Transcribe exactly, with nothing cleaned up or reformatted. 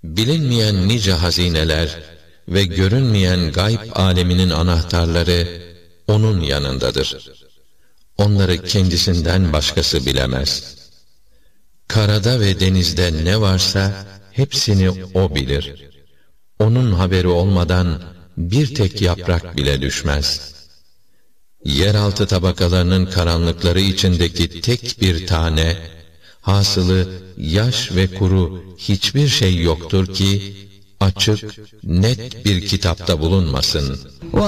Bilinmeyen nice hazineler ve görünmeyen gayb aleminin anahtarları onun yanındadır. Onları kendisinden başkası bilemez. Karada ve denizde ne varsa hepsini O bilir. Onun haberi olmadan bir tek yaprak bile düşmez. Yeraltı tabakalarının karanlıkları içindeki tek bir tane, hasılı yaş ve kuru hiçbir şey yoktur ki, açık, net bir kitapta bulunmasın.